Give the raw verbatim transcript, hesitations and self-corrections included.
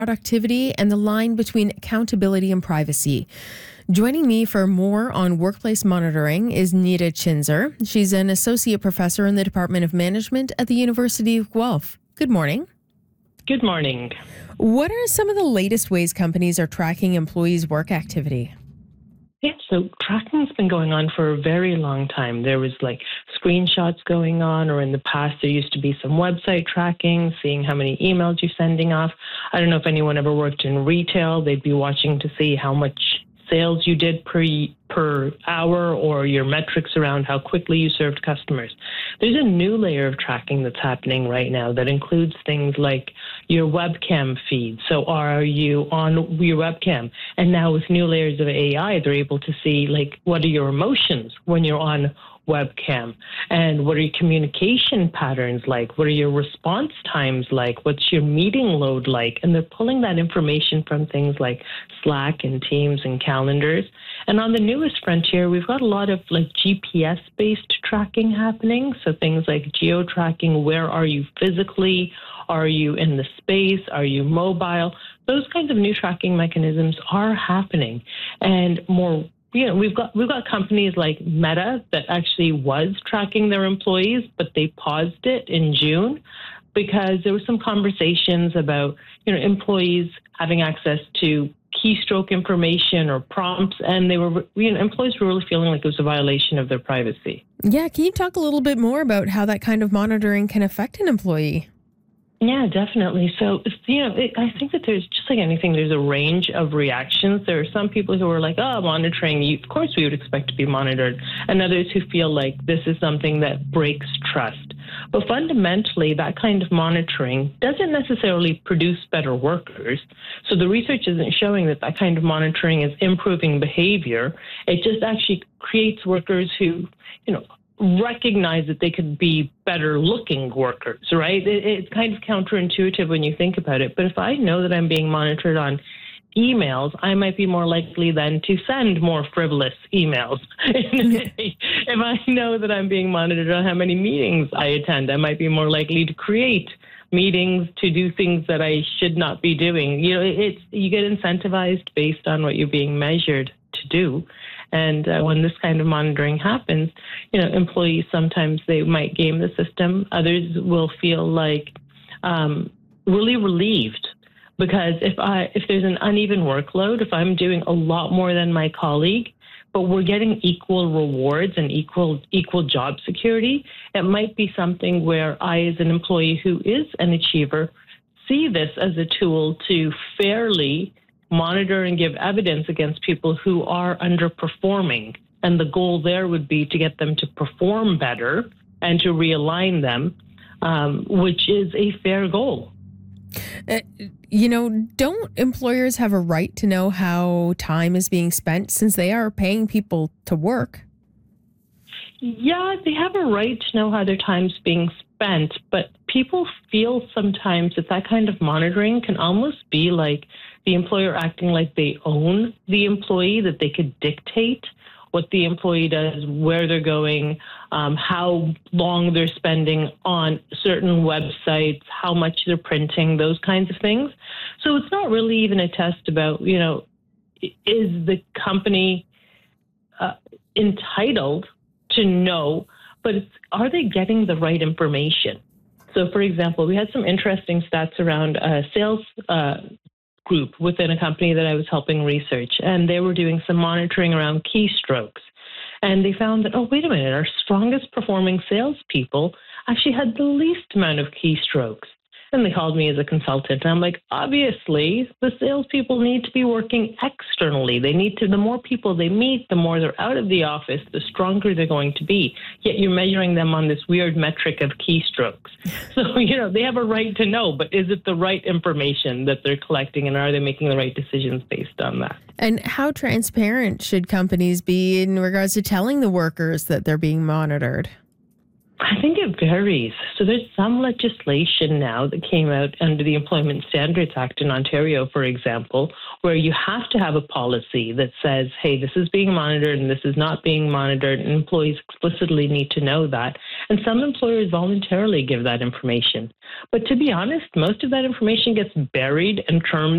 productivity and the line between accountability and privacy. Joining me for more on workplace monitoring is Nita Chinzer. She's an associate professor in the Department of Management at the University of Guelph. Good morning. Good morning. What are some of the latest ways companies are tracking employees' work activity? Yeah, so tracking has been going on for a very long time. There was like screenshots going on, or in the past there used to be some website tracking, seeing how many emails you're sending off. I don't know if anyone ever worked in retail. They'd be watching to see how much sales you did per per hour, or your metrics around how quickly you served customers. There's a new layer of tracking that's happening right now that includes things like your webcam feed. So are you on your webcam? And now with new layers of A I, they're able to see like what are your emotions when you're on webcam, and what are your communication patterns like? What are your response times like? What's your meeting load like? And they're pulling that information from things like Slack and Teams and calendars. And on the newest frontier, we've got a lot of like G P S-based tracking happening. So things like geo-tracking, where are you physically? Are you in the space? Are you mobile? Those kinds of new tracking mechanisms are happening. And more You know, we've got we've got companies like Meta that actually was tracking their employees, but they paused it in June because there were some conversations about, you know, employees having access to keystroke information or prompts, and they were, you know, employees were really feeling like it was a violation of their privacy. Yeah, can you talk a little bit more about how that kind of monitoring can affect an employee? Yeah, definitely. So, you know, it, I think that there's, just like anything, there's a range of reactions. There are some people who are like, oh, monitoring, you, of course we would expect to be monitored, and others who feel like this is something that breaks trust. But fundamentally, that kind of monitoring doesn't necessarily produce better workers. So the research isn't showing that that kind of monitoring is improving behavior. It just actually creates workers who, you know, recognize that they could be better looking workers, right? It, it's kind of counterintuitive when you think about it. But if I know that I'm being monitored on emails, I might be more likely then to send more frivolous emails. If I know that I'm being monitored on how many meetings I attend, I might be more likely to create meetings to do things that I should not be doing. You know, it's, you get incentivized based on what you're being measured to do. And uh, when this kind of monitoring happens, you know, employees sometimes they might game the system. Others will feel like um, really relieved, because if I if there's an uneven workload, if I'm doing a lot more than my colleague, but we're getting equal rewards and equal equal job security, it might be something where I, as an employee who is an achiever, see this as a tool to fairly monitor and give evidence against people who are underperforming. And the goal there would be to get them to perform better and to realign them, um, which is a fair goal. Uh, you know, don't employers have a right to know how time is being spent since they are paying people to work? Yeah, they have a right to know how their time's being spent, but people feel sometimes that that kind of monitoring can almost be like the employer acting like they own the employee, that they could dictate what the employee does, where they're going, um, how long they're spending on certain websites, how much they're printing, those kinds of things. So it's not really even a test about, you know, is the company uh, entitled to know, but it's, are they getting the right information? So, for example, we had some interesting stats around a sales uh, group within a company that I was helping research, and they were doing some monitoring around keystrokes. And they found that, oh, wait a minute, our strongest performing salespeople actually had the least amount of keystrokes. And they called me as a consultant. And I'm like, obviously, the salespeople need to be working externally. They need to, the more people they meet, the more they're out of the office, the stronger they're going to be. Yet you're measuring them on this weird metric of keystrokes. So, you know, they have a right to know, but is it the right information that they're collecting, and are they making the right decisions based on that? And how transparent should companies be in regards to telling the workers that they're being monitored? I think it varies. So there's some legislation now that came out under the Employment Standards Act in Ontario, for example, where you have to have a policy that says, hey, this is being monitored and this is not being monitored, and employees explicitly need to know that. And some employers voluntarily give that information. But to be honest, most of that information gets buried in terms